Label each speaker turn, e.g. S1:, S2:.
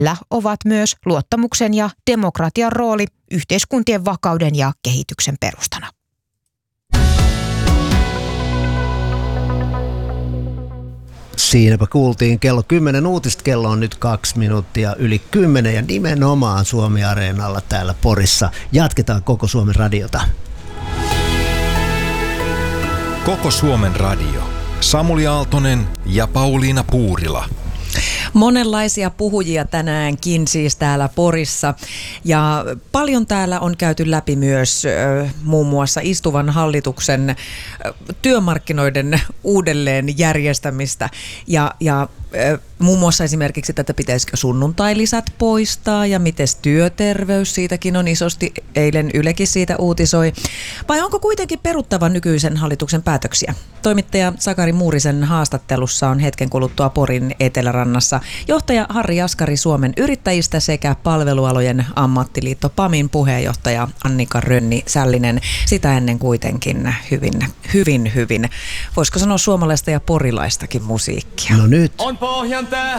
S1: ovat myös luottamuksen ja demokratian rooli yhteiskuntien vakauden ja kehityksen perustana.
S2: Siinäpä kuultiin kello 10 uutista. Kello on nyt 2 minuuttia yli 10 ja nimenomaan Suomi-areenalla täällä Porissa. Jatketaan Koko Suomen radiota.
S3: Koko Suomen radio. Samuli Aaltonen ja Pauliina Puurila.
S4: Monenlaisia puhujia tänäänkin siis täällä Porissa ja paljon täällä on käyty läpi myös muun muassa istuvan hallituksen työmarkkinoiden uudelleen järjestämistä ja muun muassa esimerkiksi tätä pitäisikö sunnuntailisät poistaa ja mites työterveys, siitäkin on isosti, eilen Ylekin siitä uutisoi. Vai onko kuitenkin peruttava nykyisen hallituksen päätöksiä? Toimittaja Sakari Muurisen haastattelussa on hetken kuluttua Porin Etelärannassa johtaja Harri Jaskari Suomen yrittäjistä sekä palvelualojen ammattiliitto PAMin puheenjohtaja Annika Rönni-Sällinen. Sitä ennen kuitenkin hyvin, voisiko sanoa suomalaista ja porilaistakin musiikkia.
S2: No nyt.
S5: On pohjan